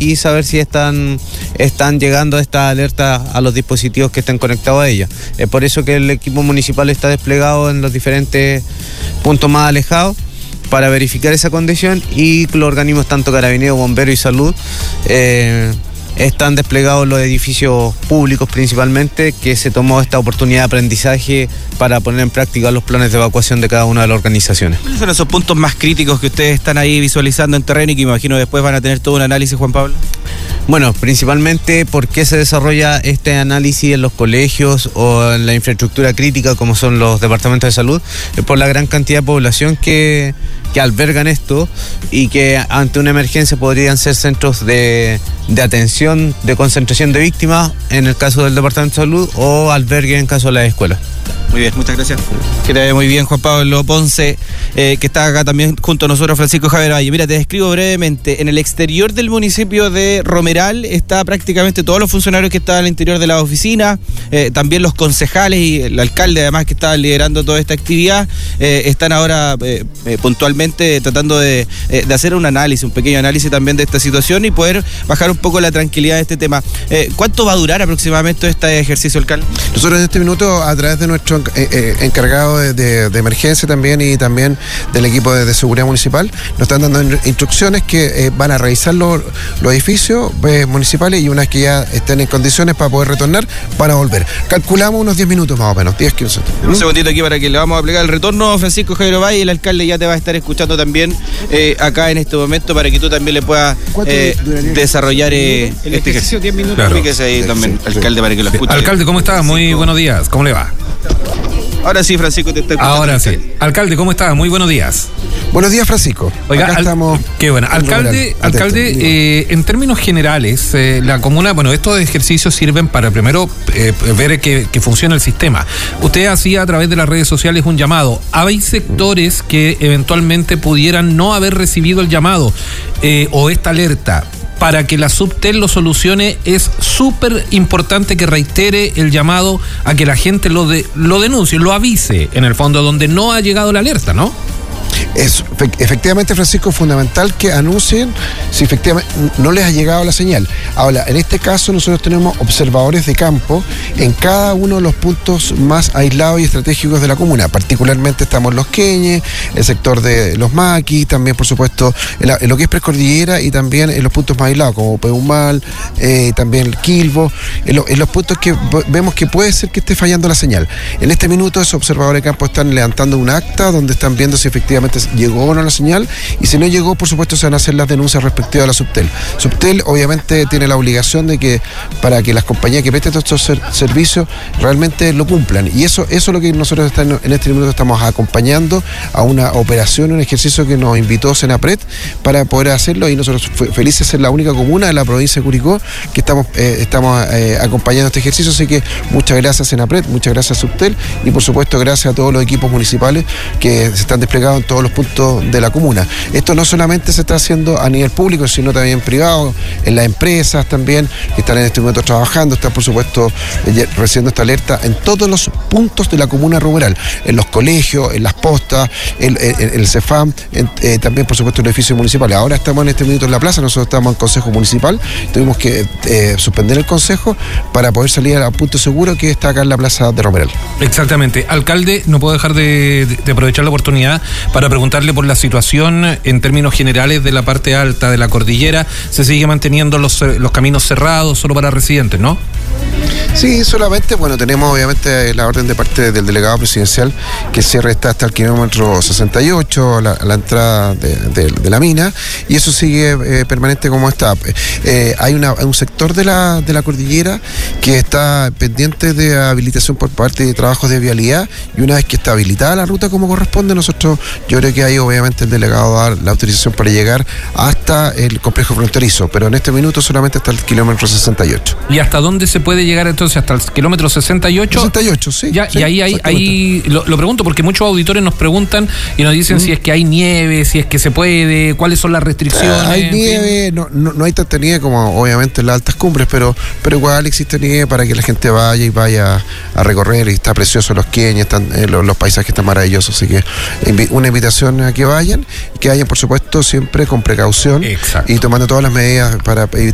y saber si están llegando estas alertas a los dispositivos que estén conectados a ella. Es por eso que el equipo municipal está desplegado en los diferentes puntos más alejados para verificar esa condición, y los organismos tanto Carabineros, Bomberos y Salud están desplegados en los edificios públicos principalmente, que se tomó esta oportunidad de aprendizaje para poner en práctica los planes de evacuación de cada una de las organizaciones. ¿Cuáles son esos puntos más críticos que ustedes están ahí visualizando en terreno y que imagino después van a tener todo un análisis, Juan Pablo? Bueno, principalmente por qué se desarrolla este análisis en los colegios o en la infraestructura crítica como son los departamentos de salud, es por la gran cantidad de población que albergan esto, y que ante una emergencia podrían ser centros de atención, de concentración de víctimas en el caso del departamento de salud, o albergue en caso de las escuelas. Muy bien, muchas gracias. Que te vaya muy bien, Juan Pablo Ponce, que está acá también junto a nosotros, Francisco Javier Valle. Mira, te describo brevemente. En el exterior del municipio de Romeral está prácticamente todos los funcionarios que estaban al interior de la oficina, también los concejales y el alcalde, además, que estaba liderando toda esta actividad, están ahora puntualmente tratando de hacer un pequeño análisis también de esta situación y poder bajar un poco la tranquilidad de este tema. ¿Cuánto va a durar aproximadamente este ejercicio, alcalde? Nosotros en este minuto, a través de nuestro encargado de emergencia también, y también del equipo de seguridad municipal, nos están dando instrucciones que van a revisar los edificios municipales, y una vez que ya estén en condiciones para poder retornar, van a volver. Calculamos unos 10 minutos más o menos, 10-15. Un segundito aquí para que le vamos a aplicar el retorno. Francisco Javier Valle, el alcalde ya te va a estar escuchando también acá en este momento, para que tú también le puedas desarrollar este ejercicio. 10 minutos. Claro. Fíjese ahí también, alcalde, para que lo escuche. Alcalde, ¿cómo está? Muy buenos días. ¿Cómo le va? Ahora sí, Francisco, te está escuchando. Ahora sí. Alcalde, ¿cómo está? Muy buenos días. Buenos días, Francisco. Oiga, acá estamos. Qué bueno. Alcalde, en términos generales, la comuna, bueno, estos ejercicios sirven para primero ver que funciona el sistema. Usted hacía a través de las redes sociales un llamado. Hay sectores que eventualmente pudieran no haber recibido el llamado o esta alerta. Para que la Subtel lo solucione, es súper importante que reitere el llamado a que la gente lo denuncie, lo avise, en el fondo, donde no ha llegado la alerta, ¿no? Es efectivamente, Francisco, fundamental que anuncien si efectivamente no les ha llegado la señal. Ahora, en este caso nosotros tenemos observadores de campo en cada uno de los puntos más aislados y estratégicos de la comuna. Particularmente estamos en Los Queñes, el sector de Los Maquis, también por supuesto en lo que es Precordillera, y también en los puntos más aislados como Peumal, también el Quilbo, en los puntos que vemos que puede ser que esté fallando la señal. En este minuto esos observadores de campo están levantando un acta donde están viendo si efectivamente llegó o no la señal, y si no llegó, por supuesto se van a hacer las denuncias respectivas a la Subtel. Subtel obviamente tiene la obligación de que para que las compañías que presten estos servicios realmente lo cumplan, y eso es lo que nosotros en este minuto estamos acompañando a una operación, un ejercicio que nos invitó Senapred para poder hacerlo, y nosotros felices de ser la única comuna de la provincia de Curicó que estamos acompañando este ejercicio. Así que muchas gracias Senapred, muchas gracias Subtel, y por supuesto gracias a todos los equipos municipales que se están desplegados en todos los puntos de la comuna. Esto no solamente se está haciendo a nivel público, sino también privado, en las empresas también, que están en este momento trabajando, están por supuesto recibiendo esta alerta en todos los puntos de la comuna rural, en los colegios, en las postas, en el CEFAM, también por supuesto en los edificios municipales. Ahora estamos en este minuto en la plaza, nosotros estamos en consejo municipal, tuvimos que suspender el consejo para poder salir al punto seguro que está acá en la plaza de Romeral. Exactamente. Alcalde, no puedo dejar de aprovechar la oportunidad para preguntarle por la situación en términos generales de la parte alta de la cordillera. Se sigue manteniendo los caminos cerrados solo para residentes, ¿no? Sí, solamente, bueno, tenemos obviamente la orden de parte del delegado presidencial que el cierre está hasta el kilómetro 68, la entrada de la mina, y eso sigue permanente como está. Hay un sector de la cordillera que está pendiente de habilitación por parte de trabajos de vialidad, y una vez que está habilitada la ruta como corresponde, yo creo que ahí obviamente el delegado va a dar la autorización para llegar hasta el complejo fronterizo, pero en este minuto solamente hasta el kilómetro 68. ¿Y hasta dónde se puede llegar entonces? ¿Hasta el kilómetro 68? 68, sí. Ya, sí, y ahí lo pregunto porque muchos auditores nos preguntan y nos dicen si es que hay nieve, si es que se puede, cuáles son las restricciones. Hay nieve, no hay tanta nieve como obviamente en las altas cumbres, pero igual existe nieve para que la gente vaya a recorrer, y está precioso Los Queñes, están los paisajes están maravillosos, así que una invitación a que vayan por supuesto siempre con precaución. Exacto. Y tomando todas las medidas para evitar